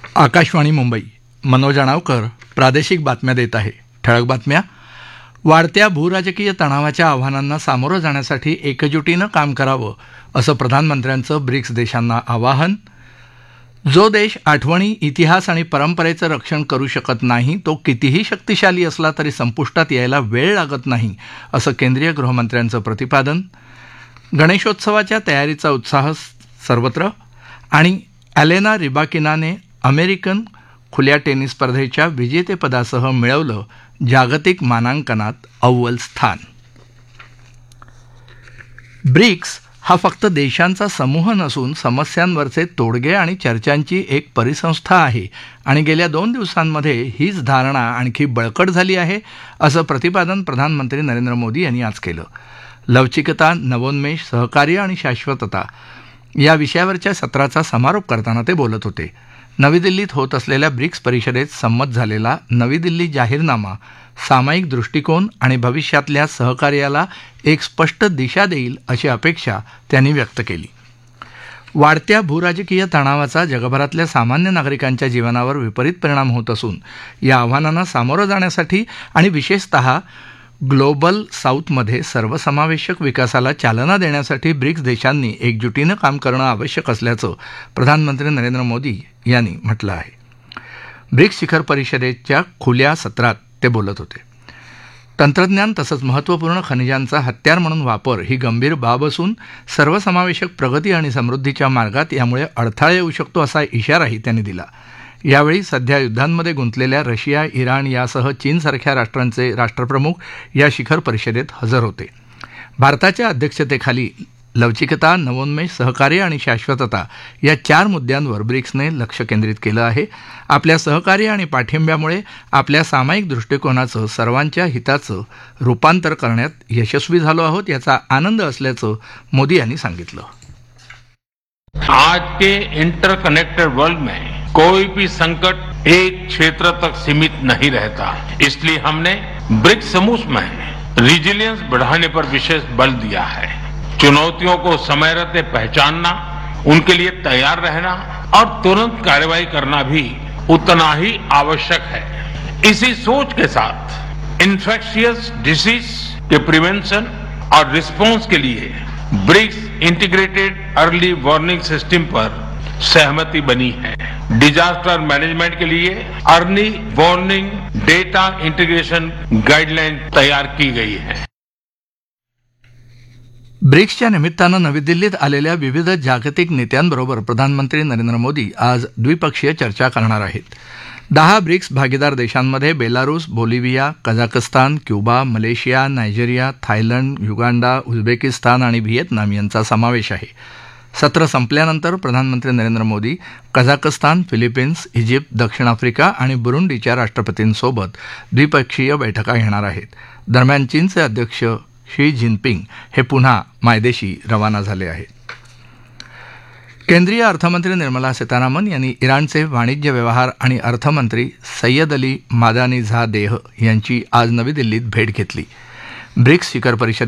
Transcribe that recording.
आकाशवाणी मुंबई. मनोज अणावकर प्रादेशिक बातम्या देत आहे. ठळक बातम्या. वाढत्या भूराजकीय तणावाच्या आव्हानांना सामोरं जाण्यासाठी एकजुटीनं काम करावं असं प्रधानमंत्र्यांचं ब्रिक्स देशांना आवाहन. जो देश आठवणी, इतिहास आणि परंपरेचं रक्षण करू शकत नाही तो कितीही शक्तिशाली असला तरी संपुष्टात यायला वेळ लागत नाही असं केंद्रीय गृहमंत्र्यांचं प्रतिपादन. गणेशोत्सवाच्या तयारीचा उत्साह सर्वत्र. आणि ॲलेना रिबाकिनाने अमेरिकन खुल्या टेनिस स्पर्धेच्या विजेतेपदासह मिळवलं जागतिक मानांकनात अव्वल स्थान. ब्रिक्स हा फक्त देशांचा समूह नसून समस्यांवरचे तोडगे आणि चर्चांची एक परिसंस्था आहे आणि गेल्या 2 दिवसांमध्ये हीच धारणा आणखी बळकट झाली आहे असं प्रतिपादन प्रधानमंत्री नरेंद्र मोदी यांनी आज केलं. लवचिकता, नवोन्मेष, सहकार्य आणि शाश्वतता या विषयावरच्या सत्राचा समारोप करताना ते बोलत होते. नवी दिल्लीत होत असलेल्या ब्रिक्स परिषदेत संमत झालेला नवी दिल्ली जाहीरनामा सामायिक दृष्टिकोन आणि भविष्यातल्या सहकार्याला एक स्पष्ट दिशा देईल अशी अपेक्षा त्यांनी व्यक्त केली. वाढत्या भूराजकीय तणावाचा जगभरातल्या सामान्य नागरिकांच्या जीवनावर विपरीत परिणाम होत असून या आव्हानांना सामोरं जाण्यासाठी आणि विशेषतः ग्लोबल साऊथमध्ये सर्वसमावेशक विकासाला चालना देण्यासाठी ब्रिक्स देशांनी एकजुटीनं काम करणं आवश्यक असल्याचं प्रधानमंत्री नरेंद्र मोदी यांनी म्हटलं आहे. ब्रिक्स शिखर परिषदेच्या खुल्या सत्रात ते बोलत होते. तंत्रज्ञान तसंच महत्त्वपूर्ण खनिजांचा हत्यार म्हणून वापर ही गंभीर बाब असून सर्वसमावेशक प्रगती आणि समृद्धीच्या मार्गात यामुळे अडथळा येऊ शकतो असा इशाराही त्यांनी दिला. यावेळी सध्या युद्धांमध्ये गुंतलेल्या रशिया, इराण यासह चीनसारख्या राष्ट्रांचे राष्ट्रप्रमुख या शिखर परिषदेत हजर होते. भारताच्या अध्यक्षतेखाली लवचिकता, नवोन्मेष, सहकार्य आणि शाश्वतता या 4 मुद्द्यांवर ब्रिक्सने लक्ष केंद्रित केलं आहे. आपल्या सहकार्य आणि पाठिंब्यामुळे आपल्या सामायिक दृष्टिकोनाचं सर्वांच्या हिताचं रूपांतर करण्यात यशस्वी झालो आहोत याचा आनंद असल्याचं मोदी यांनी सांगितलं. आज के इंटरकनेक्टेड वर्ल्ड में कोई भी संकट एक क्षेत्र तक सीमित नहीं रहता. इसलिए हमने ब्रिक्स समूह में रेजिलियंस बढ़ाने पर विशेष बल दिया है. चुनौतियों को समय रहते पहचानना, उनके लिए तैयार रहना और तुरंत कार्रवाई करना भी उतना ही आवश्यक है. इसी सोच के साथ इन्फेक्शियस डिसीज के प्रिवेंशन और रिस्पांस के लिए BRICS integrated early warning system पर सहमति बनी है. डिजास्टर मैनेजमेंट के लिए early warning data integration guideline तैयार की गई है. ब्रिक्सच्या निमित्तानं नवी दिल्लीत आलेल्या विविध जागतिक नेत्यांबरोबर प्रधानमंत्री नरेंद्र मोदी आज द्विपक्षीय चर्चा करणार आहेत. 10 ब्रिक्स भागीदार देशांमध्ये Belarus, Bolivia, Kazakhstan, Cuba, Malaysia, Nigeria, Thailand, Uganda, Uzbekistan आणि व्हिएतनाम यांचा समावेश आहे. सत्र संपल्यानंतर प्रधानमंत्री Narendra Modi Kazakhstan, Philippines, Egypt, दक्षिण आफ्रिका आणि बुरुंडीच्या राष्ट्रपतींसोबत द्विपक्षीय बैठका घेणार आहेत. दरम्यान चीनचे अध्यक्ष शी जिनपिंग हे पुन्हा मायदेशी रवाना झाले आहेत. केंद्रीय अर्थमंत्री निर्मला सीतारामन यांनी इराणचे वाणिज्य व्यवहार आणि अर्थमंत्री सय्यद अली मादानीझादेह यांची आज नवी दिल्लीत भेट घेतली. ब्रिक्स शिखर परिषदेत